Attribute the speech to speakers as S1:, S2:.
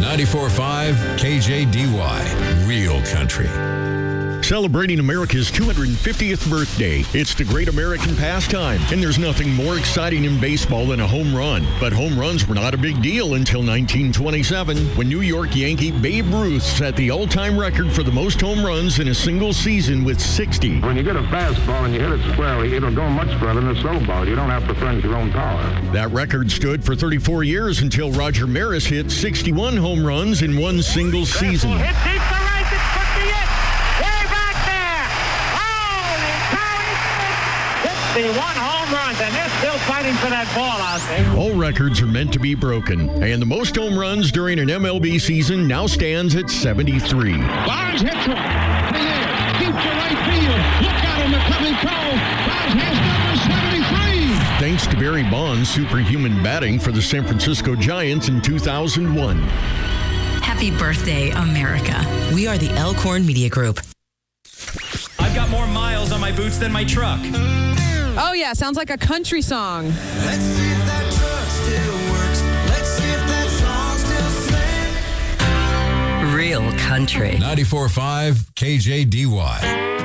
S1: 94.5 KJDY, Real Country.
S2: Celebrating America's 250th birthday. It's the great American pastime, and there's nothing more exciting in baseball than a home run. But home runs were not a big deal until 1927, when New York Yankee Babe Ruth set the all-time record for the most home runs in a single season with 60.
S3: When you get a fastball and you hit it squarely, it'll go much further than a slow ball. You don't have to furnish your own power.
S2: That record stood for 34 years until Roger Maris hit 61 home runs in one single season.
S4: Hit deep to right, it's put the it. Way back there. Holy cow, 61 home runs, and they're still fighting for that ball out there.
S2: All records are meant to be broken, and the most home runs during an MLB season now stands at 73.
S5: Barnes hits one. Deep to right field. Look out on the coming call. Barnes has number 73.
S2: Thanks to Barry Bonds' superhuman batting for the San Francisco Giants in 2001.
S6: Happy birthday, America.
S7: We are the Elkhorn Media Group.
S8: I've got more miles on my boots than my truck.
S9: Oh, yeah. Sounds like a country song.
S10: Let's see if that truck still works. Let's see if that song still sings.
S7: Real Country.
S1: 94.5 KJDY.